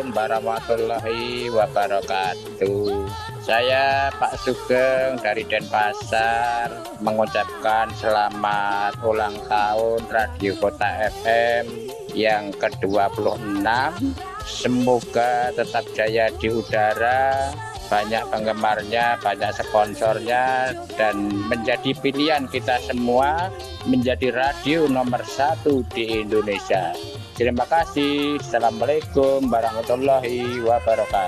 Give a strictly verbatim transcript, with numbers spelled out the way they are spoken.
warahmatullahi wabarakatuh. Saya Pak Sugeng dari Denpasar mengucapkan selamat ulang tahun Radio Kota F M yang ke dua puluh enam. Semoga tetap jaya di udara, banyak penggemarnya, banyak sponsornya, dan menjadi pilihan kita semua menjadi radio nomor satu di Indonesia. Terima kasih. Assalamualaikum warahmatullahi wabarakatuh.